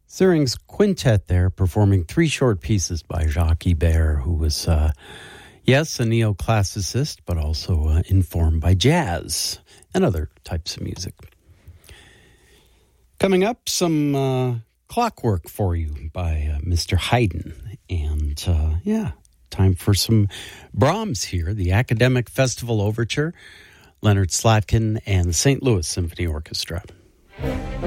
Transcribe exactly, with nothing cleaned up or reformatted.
Syring's quintet there performing three short pieces by Jacques Ibert, who was, uh, yes, a neoclassicist, but also uh, informed by jazz and other types of music. Coming up, some uh, clockwork for you by uh, Mister Haydn. And, uh, yeah, time for some Brahms here, the Academic Festival Overture, Leonard Slatkin and the Saint Louis Symphony Orchestra.